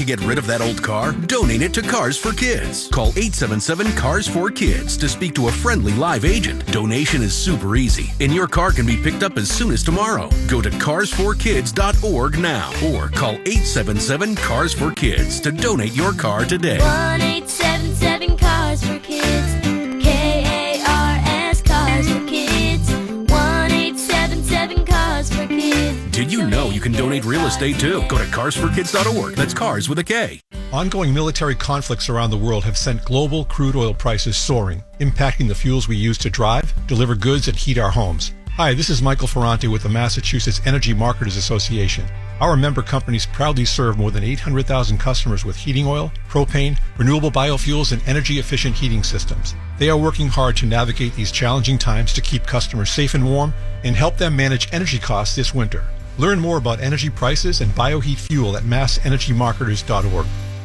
get rid of that old car? Donate it to Cars for Kids. Call 877-CARS4KIDS to speak to a friendly live agent. Donation is super easy, and your car can be picked up as soon as tomorrow. Go to carsforkids.org now or call 877-CARS4KIDS to donate your car today. 1-877-CARS4KIDS. KARS Cars for Kids. 1-877-CARS4KIDS. Did you know you can donate real estate too? Go to carsforkids.org. That's cars with a K. Ongoing military conflicts around the world have sent global crude oil prices soaring, impacting the fuels we use to drive, deliver goods, and heat our homes. Hi, this is Michael Ferranti with the Massachusetts Energy Marketers Association. Our member companies proudly serve more than 800,000 customers with heating oil, propane, renewable biofuels, and energy-efficient heating systems. They are working hard to navigate these challenging times to keep customers safe and warm and help them manage energy costs this winter. Learn more about energy prices and bioheat fuel at massenergymarketers.org.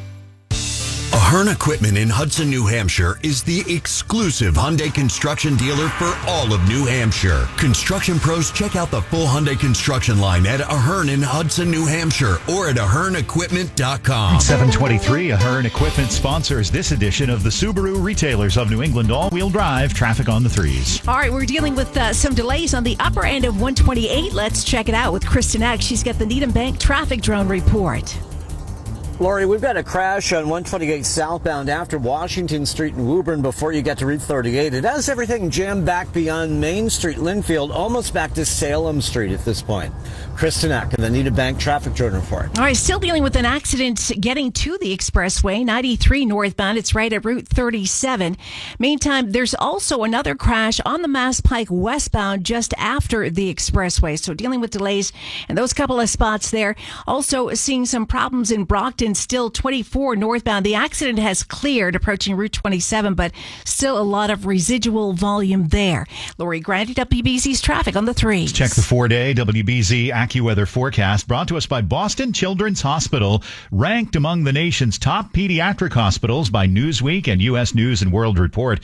Ahern Equipment in Hudson, New Hampshire is the exclusive Hyundai construction dealer for all of New Hampshire. Construction pros, check out the full Hyundai construction line at Ahern in Hudson, New Hampshire or at AhernEquipment.com. 723 Ahern Equipment sponsors this edition of the Subaru Retailers of New England all-wheel drive traffic on the threes. All right, we're dealing with some delays on the upper end of 128. Let's check it out with Kristen Eck. She's got the Needham Bank traffic drone report. Lori, we've got a crash on 128 southbound after Washington Street in Woburn before you get to Route 38. It has everything jammed back beyond Main Street, Linfield, almost back to Salem Street at this point. Kristen Eck and the Needham Bank traffic drone report. All right, still dealing with an accident getting to the expressway, 93 northbound. It's right at Route 37. Meantime, there's also another crash on the Mass Pike westbound just after the expressway. So dealing with delays and those couple of spots there. Also seeing some problems in Brockton, still 24 northbound. The accident has cleared approaching Route 27, but still a lot of residual volume there. Lori Grant, WBZ's traffic on the threes. Check the 4-day WBZ AccuWeather forecast brought to us by Boston Children's Hospital, ranked among the nation's top pediatric hospitals by Newsweek and U.S. News and World Report,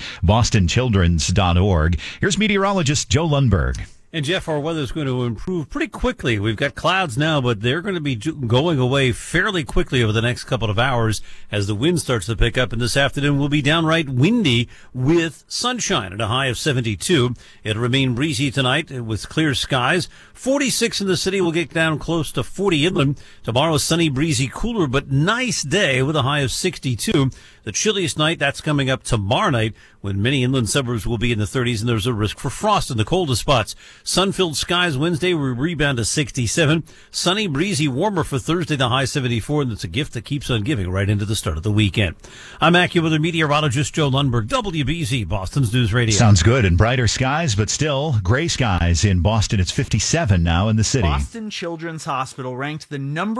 bostonchildrens.org. Here's meteorologist Joe Lundberg. And, Jeff, our weather is going to improve pretty quickly. We've got clouds now, but they're going to be going away fairly quickly over the next couple of hours as the wind starts to pick up. And this afternoon will be downright windy with sunshine at a high of 72. It'll remain breezy tonight with clear skies. 46 in the city. Will get down close to 40 inland. Tomorrow, sunny, breezy, cooler, but nice day with a high of 62. The chilliest night, that's coming up tomorrow night when many inland suburbs will be in the 30s and there's a risk for frost in the coldest spots. Sun-filled skies Wednesday will rebound to 67. Sunny, breezy, warmer for Thursday, the high 74. And it's a gift that keeps on giving right into the start of the weekend. I'm AccuWeather meteorologist Joe Lundberg, WBZ, Boston's News Radio. Sounds good. And brighter skies, but still gray skies in Boston. It's 57 now in the city. Boston Children's Hospital ranked the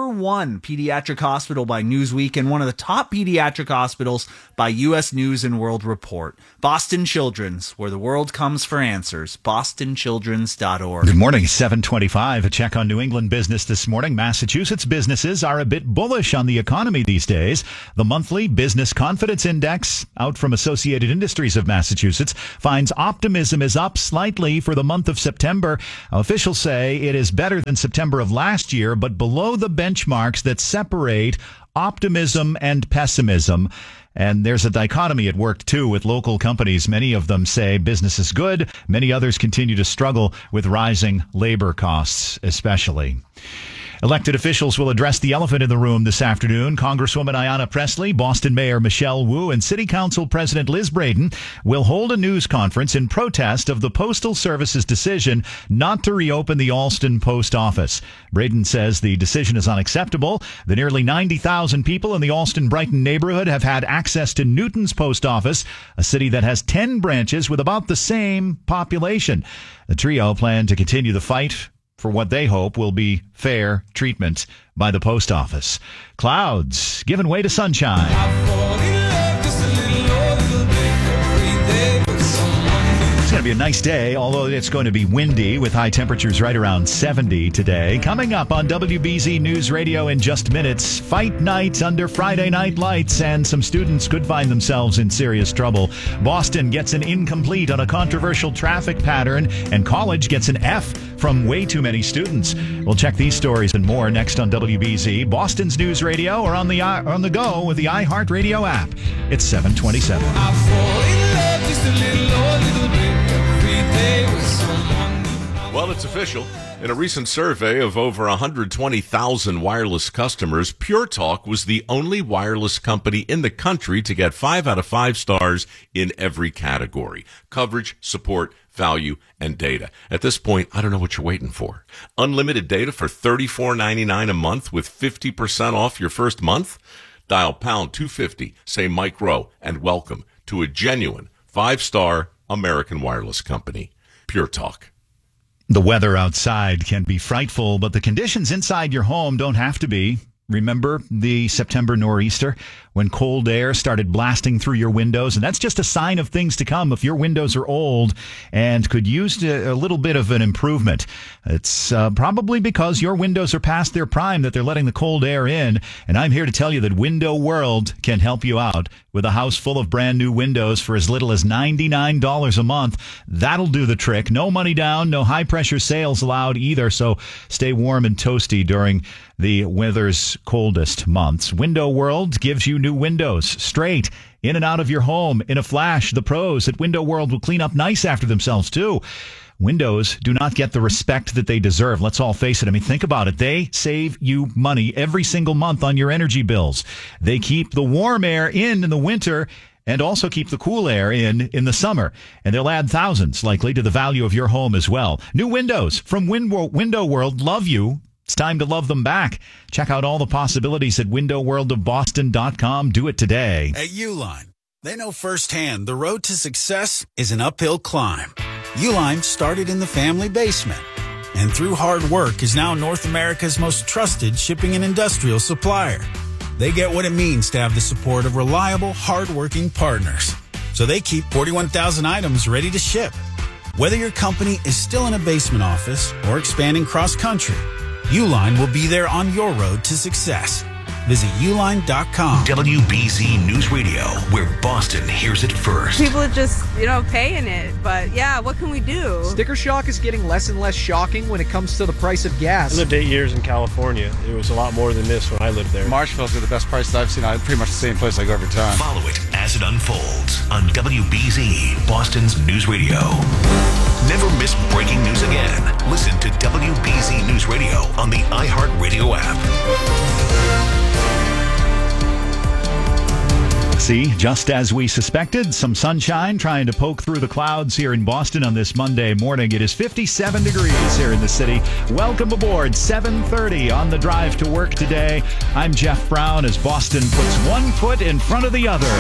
#1 pediatric hospital by Newsweek and one of the top pediatric hospitals by U.S. News and World Report. Boston Children's, where the world comes for answers. BostonChildren's.org. Good morning, 725. A check on New England business this morning. Massachusetts businesses are a bit bullish on the economy these days. The monthly Business Confidence Index, out from Associated Industries of Massachusetts, finds optimism is up slightly for the month of September. Officials say it is better than September of last year, but below the benchmarks that separate optimism and pessimism. And there's a dichotomy at work, too, with local companies. Many of them say business is good. Many others continue to struggle with rising labor costs, especially. Elected officials will address the elephant in the room this afternoon. Congresswoman Ayanna Pressley, Boston Mayor Michelle Wu, and City Council President Liz Braden will hold a news conference in protest of the Postal Service's decision not to reopen the Alston Post Office. Braden says the decision is unacceptable. The nearly 90,000 people in the Alston-Brighton neighborhood have had access to Newton's Post Office, a city that has 10 branches with about the same population. The trio plan to continue the fight for what they hope will be fair treatment by the post office. Clouds giving way to sunshine. It's going to be a nice day, although it's going to be windy with high temperatures right around 70 today. Coming up on WBZ News Radio in just minutes, fight night under Friday night lights, and some students could find themselves in serious trouble. Boston gets an incomplete on a controversial traffic pattern, and college gets an F from way too many students. We'll check these stories and more next on WBZ, Boston's News Radio, or on the go with the iHeartRadio app. It's 7:27. Well, it's official. In a recent survey of over 120,000 wireless customers, Pure Talk was the only wireless company in the country to get 5 out of 5 stars in every category: coverage, support, value, and data. At this point, I don't know what you're waiting for. Unlimited data for $34.99 a month with 50% off your first month? Dial pound 250, say Mike Rowe, and welcome to a genuine 5-star American wireless company. Pure Talk. The weather outside can be frightful, but the conditions inside your home don't have to be. Remember the September nor'easter when cold air started blasting through your windows? And that's just a sign of things to come if your windows are old and could use a little bit of an improvement. It's probably because your windows are past their prime that they're letting the cold air in. And I'm here to tell you that Window World can help you out with a house full of brand new windows for as little as $99 a month. That'll do the trick. No money down, no high pressure sales allowed either. So stay warm and toasty during the weather's coldest months. Window World gives you new windows straight in and out of your home in a flash. The pros at Window World will clean up nice after themselves too. Windows do not get the respect that they deserve. Let's all face it. I mean, think about it. They save you money every single month on your energy bills. They keep the warm air in the winter and also keep the cool air in the summer. And they'll add thousands likely to the value of your home as well. New windows from Window World love you. It's time to love them back. Check out all the possibilities at windowworldofboston.com. Do it today. At Uline, they know firsthand the road to success is an uphill climb. Uline started in the family basement and through hard work is now North America's most trusted shipping and industrial supplier. They get what it means to have the support of reliable, hardworking partners. So they keep 41,000 items ready to ship. Whether your company is still in a basement office or expanding cross-country, Uline will be there on your road to success. Visit uline.com. WBZ News Radio, where Boston hears it first. People are just, paying it. But yeah, what can we do? Sticker shock is getting less and less shocking when it comes to the price of gas. I lived 8 years in California. It was a lot more than this when I lived there. Marshall's are the best prices I've seen. I'm pretty much the same place I go every time. Follow it as it unfolds on WBZ, Boston's News Radio. Never miss breaking news again. Listen to WBZ News Radio on the iHeartRadio app. See, just as we suspected, some sunshine trying to poke through the clouds here in Boston on this Monday morning. It is 57 degrees here in the city. Welcome aboard, 7:30 on the drive to work today. I'm Jeff Brown as Boston puts one foot in front of the other.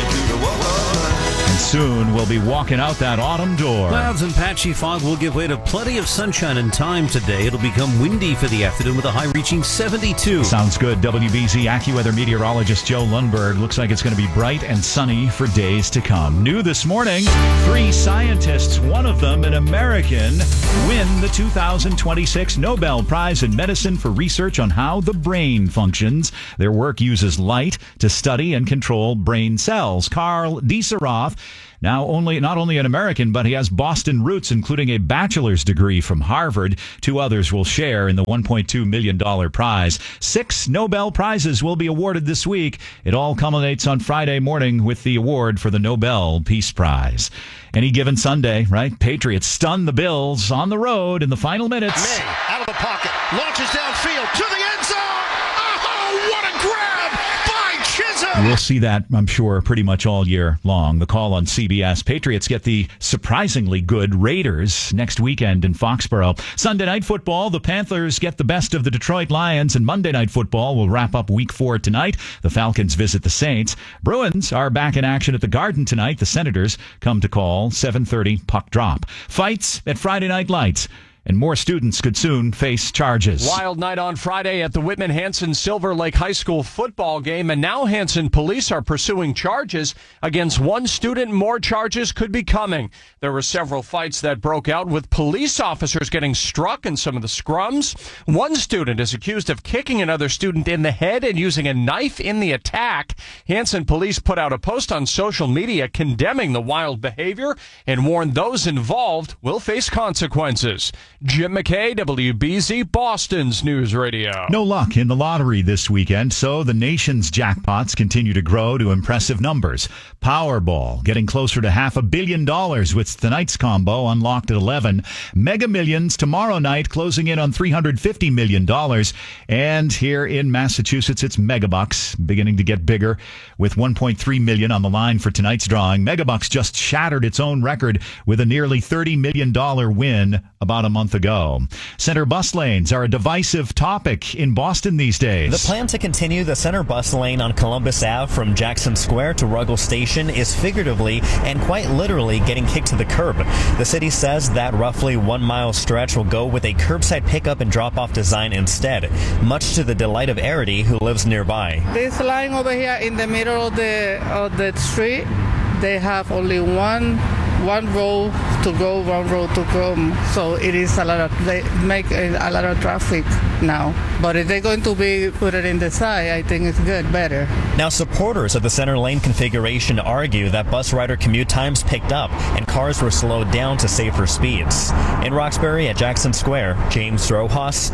And soon we'll be walking out that autumn door. Clouds and patchy fog will give way to plenty of sunshine and time today. It'll become windy for the afternoon with a high reaching 72. Sounds good. WBZ AccuWeather meteorologist Joe Lundberg. Looks like it's going to be bright and sunny for days to come. New this morning, 3 scientists, one of them an American, win the 2026 Nobel Prize in Medicine for research on how the brain functions. Their work uses light to study and control brain cells. Carl Dieseroth, not only an American, but he has Boston roots, including a bachelor's degree from Harvard. 2 others will share in the $1.2 million prize. 6 Nobel Prizes will be awarded this week. It all culminates on Friday morning with the award for the Nobel Peace Prize. Any given Sunday, right? Patriots stun the Bills on the road in the final minutes. May, out of the pocket, launches downfield to the end zone. Oh, what a grab by Chisholm! We'll see that, I'm sure, pretty much all year long. The call on CBS. Patriots get the surprisingly good Raiders next weekend in Foxborough. Sunday Night Football, the Panthers get the best of the Detroit Lions, and Monday Night Football will wrap up Week 4 tonight. The Falcons visit the Saints. Bruins are back in action at the Garden tonight. The Senators come to call. 7:30 puck drop. Fights at Friday Night Lights. And more students could soon face charges. Wild night on Friday at the Whitman-Hanson Silver Lake High School football game, and now Hanson police are pursuing charges against one student. More charges could be coming. There were several fights that broke out, with police officers getting struck in some of the scrums. One student is accused of kicking another student in the head and using a knife in the attack. Hanson police put out a post on social media condemning the wild behavior and warned those involved will face consequences. Jim McKay, WBZ, Boston's News Radio. No luck in the lottery this weekend, so the nation's jackpots continue to grow to impressive numbers. Powerball getting closer to $500 million with tonight's combo unlocked at 11. Mega Millions tomorrow night closing in on $350 million. And here in Massachusetts, it's Megabucks beginning to get bigger with $1.3 million on the line for tonight's drawing. Megabucks just shattered its own record with a nearly $30 million win about a month ago. Center bus lanes are a divisive topic in Boston these days. The plan to continue the center bus lane on Columbus Ave from Jackson Square to Ruggles Station is figuratively and quite literally getting kicked to the curb. The city says that roughly 1 mile stretch will go with a curbside pickup and drop-off design instead, much to the delight of Arity, who lives nearby. This line over here in the middle of the street, they have only one road to go, one road to come. So it is they make a lot of traffic now. But if they're going to put it in the side, I think it's good, better. Now, supporters of the center lane configuration argue that bus rider commute times picked up and cars were slowed down to safer speeds. In Roxbury at Jackson Square, James Rojas,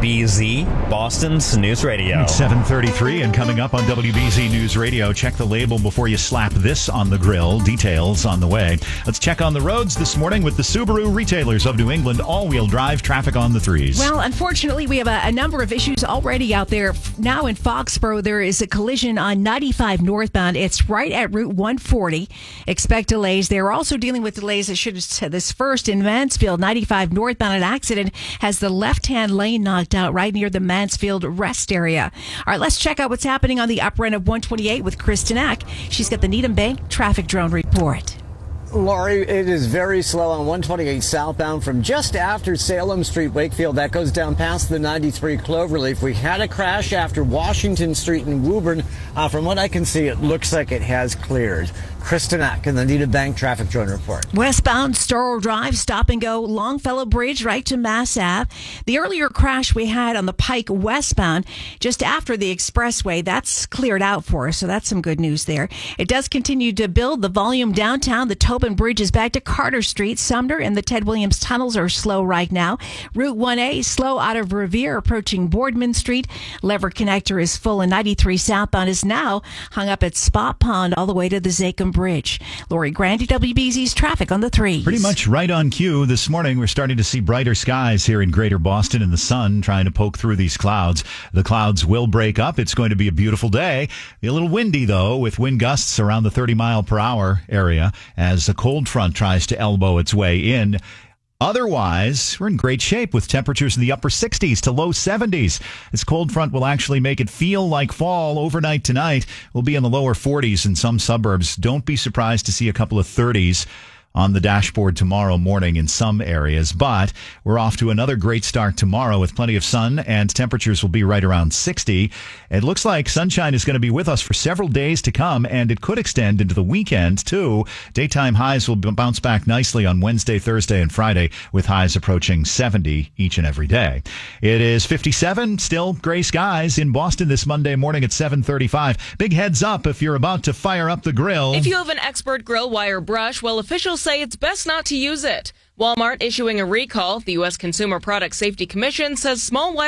WBZ, Boston's News Radio. 7:33 and coming up on WBZ News Radio. Check the label before you slap this on the grill. Details on the way. Let's check on the roads this morning with the Subaru retailers of New England. All-wheel drive traffic on the threes. Well, unfortunately, we have a number of issues already out there. Now in Foxborough, there is a collision on 95 northbound. It's right at Route 140. Expect delays. They're also dealing with delays. I should have said this first. In Mansfield, 95 northbound, an accident has the left-hand lane knocked out right near the Mansfield rest area. All right, let's check out what's happening on the upper end of 128 with Kristen Eck. She's got the Needham Bank traffic drone report. Lori, it is very slow on 128 southbound from just after Salem Street, Wakefield. That goes down past the 93 Cloverleaf. We had a crash after Washington Street in Woburn. From what I can see, it looks like it has cleared. Kristen Eck in the Needham Bank traffic drone report. Westbound Storrow Drive, stop and go, Longfellow Bridge right to Mass Ave. The earlier crash we had on the Pike westbound just after the expressway, that's cleared out for us, so that's some good news there. It does continue to build the volume downtown. The Tobin Bridge is back to Carter Street. Sumner and the Ted Williams tunnels are slow right now. Route 1A slow out of Revere approaching Boardman Street. Lever Connector is full, and 93 southbound is now hung up at Spot Pond all the way to the Zachem Bridge. Lori Grandy, WBZ's traffic on the threes. Pretty much right on cue this morning. We're starting to see brighter skies here in greater Boston and the sun trying to poke through these clouds. The clouds will break up. It's going to be a beautiful day. Be a little windy, though, with wind gusts around the 30-mile-per-hour area as a cold front tries to elbow its way in. Otherwise, we're in great shape with temperatures in the upper 60s to low 70s. This cold front will actually make it feel like fall overnight tonight. We'll be in the lower 40s in some suburbs. Don't be surprised to see a couple of 30s on the dashboard tomorrow morning in some areas. But we're off to another great start tomorrow with plenty of sun, and temperatures will be right around 60. It looks like sunshine is going to be with us for several days to come, and it could extend into the weekend, too. Daytime highs will bounce back nicely on Wednesday, Thursday, and Friday, with highs approaching 70 each and every day. It is 57, still gray skies in Boston this Monday morning at 7:35. Big heads up if you're about to fire up the grill. If you have an expert grill wire brush, well, officials say it's best not to use it. Walmart issuing a recall. The U.S. Consumer Product Safety Commission says small wire